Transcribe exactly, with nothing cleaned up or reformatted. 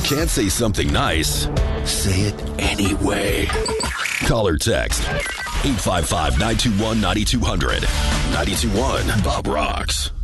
can't say something nice, say it anyway. Call or text eight five five, nine two one, nine two zero zero. nine two one Bob Rocks.